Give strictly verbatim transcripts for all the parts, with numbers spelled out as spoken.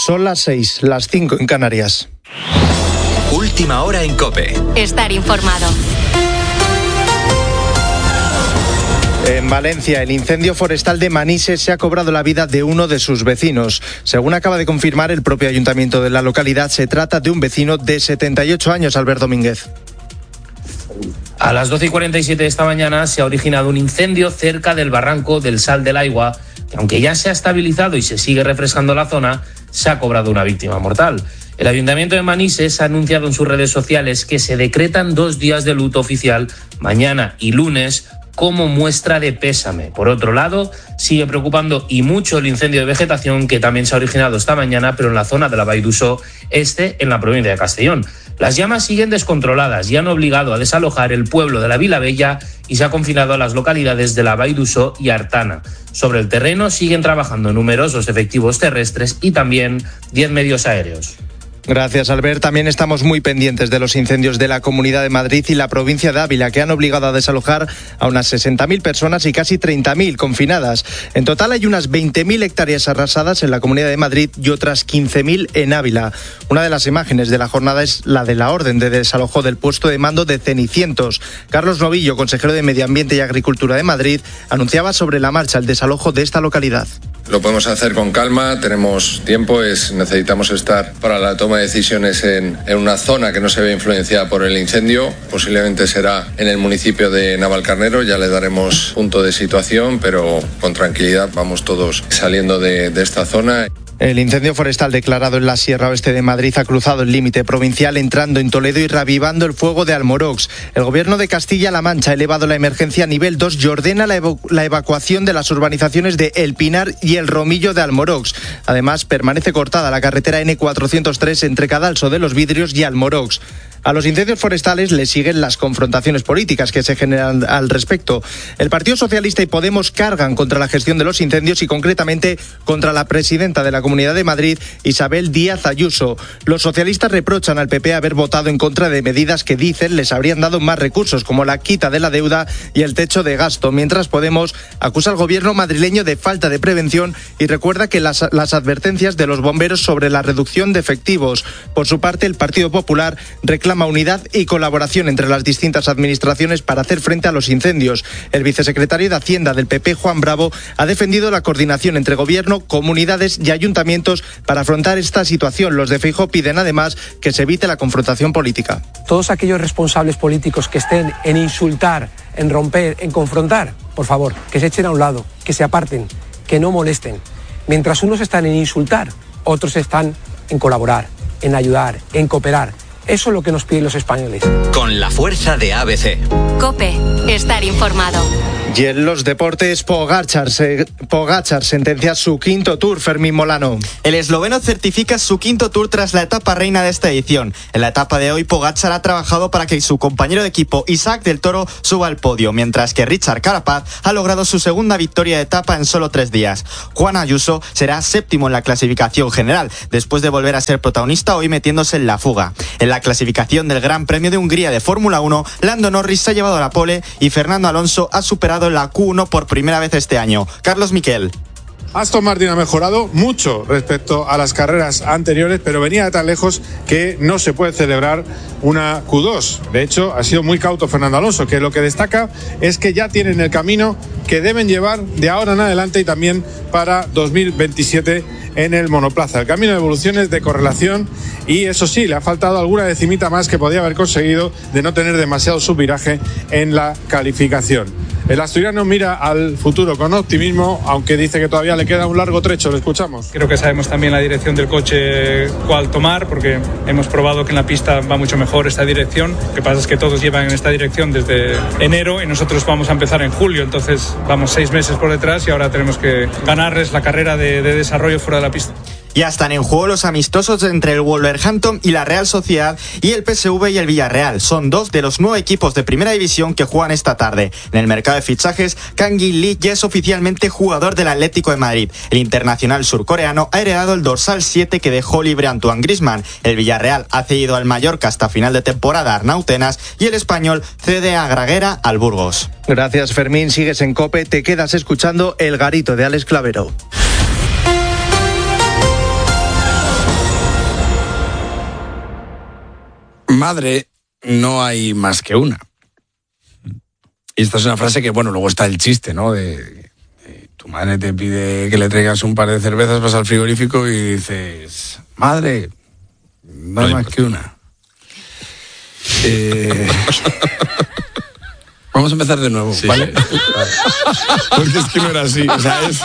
Son las seis, las cinco en Canarias. Última hora en COPE. Estar informado. En Valencia, el incendio forestal de Manises se ha cobrado la vida de uno de sus vecinos. Según acaba de confirmar el propio ayuntamiento de la localidad, se trata de un vecino de setenta y ocho años, Albert Domínguez. A las doce y cuarenta y siete de esta mañana se ha originado un incendio cerca del barranco del Sal del Aigua, que aunque ya se ha estabilizado y se sigue refrescando la zona, se ha cobrado una víctima mortal. El Ayuntamiento de Manises ha anunciado en sus redes sociales que se decretan dos días de luto oficial, mañana y lunes, como muestra de pésame. Por otro lado, sigue preocupando y mucho el incendio de vegetación que también se ha originado esta mañana, pero en la zona de la Vall d'Uixó, este en la provincia de Castellón. Las llamas siguen descontroladas y han obligado a desalojar el pueblo de la Vilavella y se ha confinado a las localidades de la Vall d'Uixó y Artana. Sobre el terreno siguen trabajando numerosos efectivos terrestres y también diez medios aéreos. Gracias, Albert. También estamos muy pendientes de los incendios de la Comunidad de Madrid y la provincia de Ávila, que han obligado a desalojar a unas sesenta mil personas y casi treinta mil confinadas. En total hay unas veinte mil hectáreas arrasadas en la Comunidad de Madrid y otras quince mil en Ávila. Una de las imágenes de la jornada es la de la orden de desalojo del puesto de mando de Cenicientos. Carlos Novillo, consejero de Medio Ambiente y Agricultura de Madrid, anunciaba sobre la marcha el desalojo de esta localidad. Lo podemos hacer con calma, tenemos tiempo, es, necesitamos estar para la toma de decisiones en, en una zona que no se ve influenciada por el incendio. Posiblemente será en el municipio de Navalcarnero, ya le daremos punto de situación, pero con tranquilidad vamos todos saliendo de, de esta zona. El incendio forestal declarado en la Sierra Oeste de Madrid ha cruzado el límite provincial entrando en Toledo y reavivando el fuego de Almorox. El gobierno de Castilla-La Mancha ha elevado la emergencia a nivel dos y ordena la, evo- la evacuación de las urbanizaciones de El Pinar y El Romillo de Almorox. Además, permanece cortada la carretera ene cuatrocientos tres entre Cadalso de los Vidrios y Almorox. A los incendios forestales le siguen las confrontaciones políticas que se generan al respecto. El Partido Socialista y Podemos cargan contra la gestión de los incendios y concretamente contra la presidenta de la Comunidad de Madrid, Isabel Díaz Ayuso. Los socialistas reprochan al P P haber votado en contra de medidas que dicen les habrían dado más recursos, como la quita de la deuda y el techo de gasto, mientras Podemos acusa al gobierno madrileño de falta de prevención y recuerda que las, las advertencias de los bomberos sobre la reducción de efectivos. Por su parte, el Partido Popular reclama unidad y colaboración entre las distintas administraciones para hacer frente a los incendios. El vicesecretario de Hacienda del P P, Juan Bravo, ha defendido la coordinación entre gobierno, comunidades y ayuntamientos para afrontar esta situación. Los de Feijóo piden además que se evite la confrontación política. Todos aquellos responsables políticos que estén en insultar, en romper, en confrontar, por favor, que se echen a un lado, que se aparten, que no molesten. Mientras unos están en insultar, otros están en colaborar, en ayudar, en cooperar. Eso es lo que nos piden los españoles. Con la fuerza de A B C. COPE. Estar informado. Y en los deportes, Pogačar, se, Pogačar sentencia su quinto Tour, Fermín Molano. El esloveno certifica su quinto Tour tras la etapa reina de esta edición. En la etapa de hoy, Pogačar ha trabajado para que su compañero de equipo, Isaac del Toro, suba al podio, mientras que Richard Carapaz ha logrado su segunda victoria de etapa en solo tres días. Juan Ayuso será séptimo en la clasificación general, después de volver a ser protagonista hoy metiéndose en la fuga. En la clasificación del Gran Premio de Hungría de Fórmula uno, Lando Norris se ha llevado la pole y Fernando Alonso ha superado la Q uno por primera vez este año. Carlos Miquel. Aston Martin ha mejorado mucho respecto a las carreras anteriores, pero venía de tan lejos que no se puede celebrar una Q dos. De hecho, ha sido muy cauto Fernando Alonso, que lo que destaca es que ya tienen el camino que deben llevar de ahora en adelante y también para dos mil veintisiete en el monoplaza. El camino de evoluciones, de correlación, y eso sí, le ha faltado alguna decimita más que podía haber conseguido de no tener demasiado subviraje en la calificación. El asturiano mira al futuro con optimismo, aunque dice que todavía le queda un largo trecho. Lo escuchamos. Creo que sabemos también la dirección del coche cuál tomar, porque hemos probado que en la pista va mucho mejor esta dirección. Lo que pasa es que todos llevan en esta dirección desde enero y nosotros vamos a empezar en julio, entonces vamos seis meses por detrás y ahora tenemos que ganarles la carrera de, de desarrollo fuera de la pista. Ya están en juego los amistosos entre el Wolverhampton y la Real Sociedad y el P S V y el Villarreal. Son dos de los nueve equipos de primera división que juegan esta tarde. En el mercado de fichajes, Kang Gin Lee ya es oficialmente jugador del Atlético de Madrid. El internacional surcoreano ha heredado el dorsal siete que dejó libre Antoine Griezmann. El Villarreal ha cedido al Mallorca hasta final de temporada a Arnau Tenas y el español cede a Graguera al Burgos. Gracias, Fermín. Sigues en COPE, te quedas escuchando El Garito de Alex Clavero. madre no hay más que una. Y esta es una frase que, bueno, luego está el chiste, ¿no? De, de tu madre te pide que le traigas un par de cervezas, vas al frigorífico y dices, madre, no hay más que una. Eh... Vamos a empezar de nuevo, sí. ¿Vale? Porque es que no era así, o sea, es...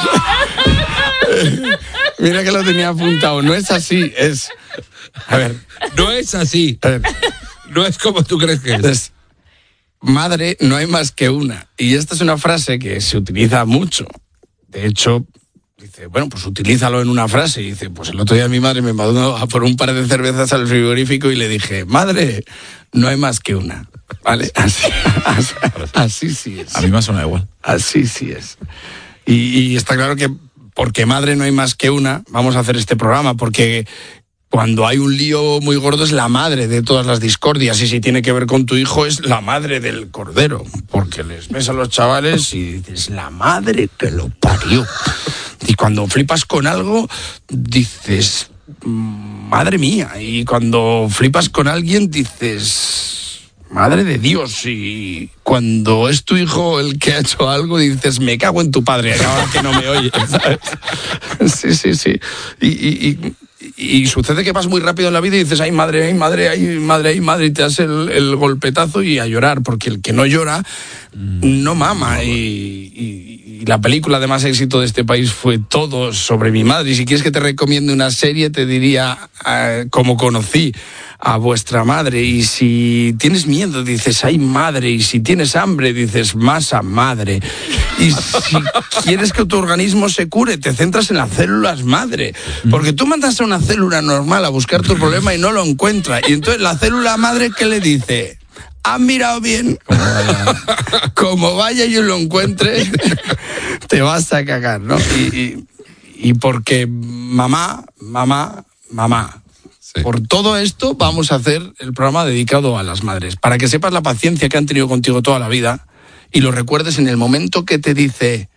Mira que lo tenía apuntado, no es así, es... A ver, no es así, a ver. No es como tú crees que es. es. Madre, no hay más que una. Y esta es una frase que se utiliza mucho. De hecho, dice, bueno, pues utilízalo en una frase. Y dice, pues el otro día mi madre me mandó a por un par de cervezas al frigorífico y le dije, madre, no hay más que una. ¿Vale? Así, así, así sí es. A mí me suena igual. Así sí es. Y, y está claro que porque madre no hay más que una, vamos a hacer este programa, porque cuando hay un lío muy gordo es la madre de todas las discordias, y si tiene que ver con tu hijo es la madre del cordero, porque les ves a los chavales y dices, la madre que lo parió. Y cuando flipas con algo, dices, madre mía. Y cuando flipas con alguien, dices, madre de Dios. Y cuando es tu hijo el que ha hecho algo, dices, me cago en tu padre, ahora que no me oye, ¿sabes? Sí, sí, sí. Y, y, y, y sucede que vas muy rápido en la vida y dices, ay madre, ay madre, ay madre, ay madre, y te das el, el golpetazo y a llorar, porque el que no llora no mama. Y, y, y la película de más éxito de este país fue Todo sobre mi madre. Y si quieres que te recomiende una serie, te diría uh, Cómo conocí a vuestra madre. Y si tienes miedo, dices, ay madre. Y si tienes hambre, dices, masa madre. Y si quieres que tu organismo se cure, te centras en las células madre. Porque tú mandas a una célula normal a buscar tu problema y no lo encuentra. Y entonces la célula madre, ¿qué le dice? ¿Has mirado bien? Como vaya, Como vaya y yo lo encuentre, te vas a cagar, ¿no? Y, y, y porque mamá, mamá, mamá. Sí. Por todo esto vamos a hacer el programa dedicado a las madres, para que sepas la paciencia que han tenido contigo toda la vida y lo recuerdes en el momento que te dice,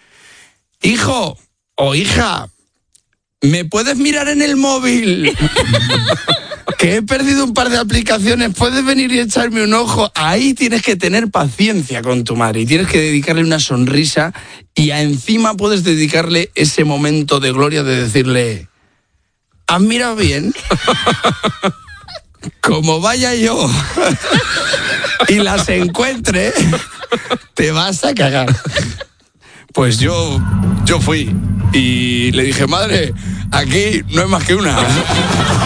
hijo o hija, ¿me puedes mirar en el móvil? Que he perdido un par de aplicaciones, ¿puedes venir y echarme un ojo? Ahí tienes que tener paciencia con tu madre y tienes que dedicarle una sonrisa, y encima puedes dedicarle ese momento de gloria de decirle, ¿has mirado bien? Como vaya yo y las encuentre, te vas a cagar. Pues yo, yo fui y le dije, madre, aquí no hay más que una.